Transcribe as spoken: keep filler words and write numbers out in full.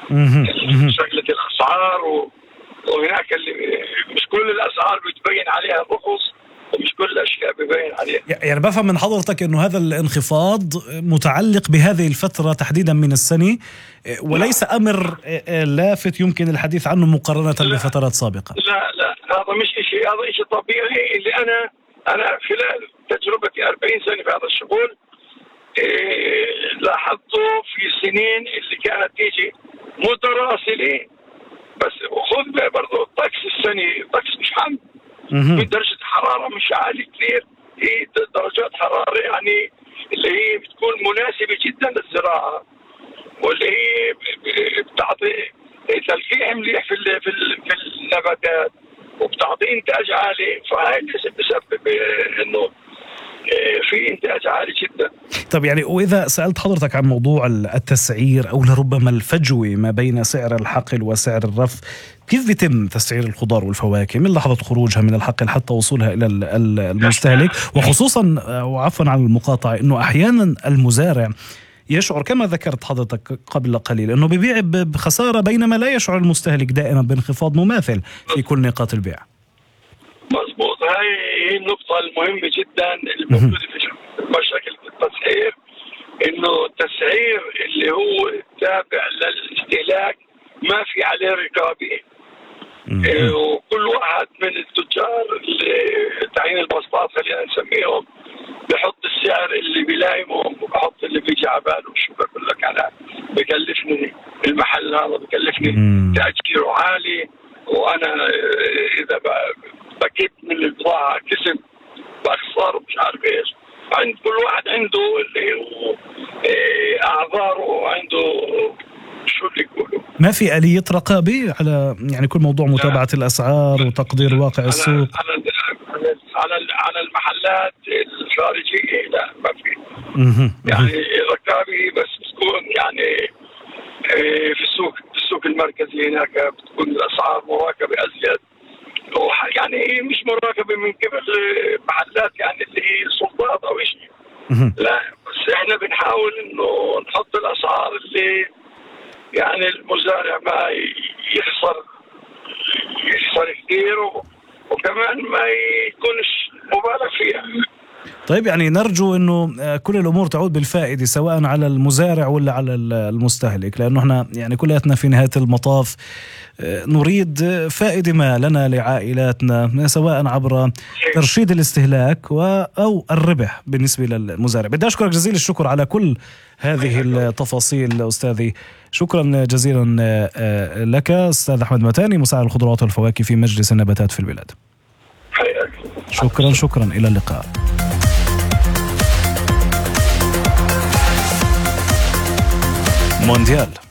شكلة الأسعار و... وهناك اللي مش كل الأسعار بتبين عليها الرخص ومش كل الأشياء بيبين عليها. يعني بفهم من حضرتك إنه هذا الانخفاض متعلق بهذه الفترة تحديدا من السنة وليس أمر لافت يمكن الحديث عنه مقارنة لا بفترات سابقة. لا لا هذا مش شيء، هذا شيء طبيعي اللي أنا أنا خلال تجربتي أربعين سنة في هذا الشغل إيه لاحظته في السنين اللي كانت تيجي متراسلة. بس وخذ برضه الطقس السنة الطقس مش حمل في درجة حرارة مش عالية كثير، هي درجات حرارة يعني اللي هي بتكون مناسبة جدا للزراعة واللي هي بتعطي تلقيح مليح في في في النباتات وبتعطي إنتاج عالي، فهي بسبب إنه في إنتاج عالي جدا. طب يعني وإذا سألت حضرتك عن موضوع التسعير أو لربما الفجوة ما بين سعر الحقل وسعر الرف، كيف بيتم تسعير الخضار والفواكه من لحظة خروجها من الحقل حتى وصولها إلى المستهلك؟ وخصوصا وعفوا عن المقاطعة إنه أحيانا المزارع يشعر كما ذكرت حضرتك قبل قليل إنه بيبيع بخسارة بينما لا يشعر المستهلك دائما بانخفاض مماثل في كل نقاط البيع. مظبوط، هاي هي النقطة المهمة جدا الموجودة في مشاكل التسعير، إنه التسعير اللي هو تابع للاستهلاك ما في عليه رقابة. إيه وكل واحد من التجار اللي تعيين البسطات خلينا نسميهم بحط السعر اللي بيلايمهم وبحط اللي بيجي على باله. شو بقول لك أنا بكلفني المحل هذا بكلفني تأجيره عالي، وأنا إذا بكيت من البضاعة كسب بخسر ومش عارف إيش. عند كل واحد عنده اللي هو أعذاره وعنده شو اللي يقولوا. ما في آلية رقابة على يعني كل موضوع متابعة الأسعار وتقدير واقع السوق على على على المحلات الخارجية؟ لا ما في يعني رقابة، بس بتكون يعني في السوق في السوق المركزي هناك بتكون الأسعار مراقبة أزيد، يعني مش مراقبة من قبل محلات يعني اللي هي سلطات أو شيء. لا بس إحنا بنحاول إنه نحط الأسعار اللي يعني المزارع ما يخسر يخسر كثير وكمان ما يكونش مبالغ فيها. طيب يعني نرجو إنه كل الأمور تعود بالفائدة سواء على المزارع ولا على المستهلك، لأنه إحنا يعني كلياتنا في نهاية المطاف نريد فائدة ما لنا لعائلاتنا سواء عبر ترشيد الاستهلاك أو الربح بالنسبة للمزارع. بدي أشكرك جزيل الشكر على كل هذه التفاصيل أستاذي، شكرا جزيلا لك أستاذ أحمد متاني مساعد الخضروات والفواكه في مجلس النباتات في البلاد. شكرا شكرا إلى اللقاء. مونديال.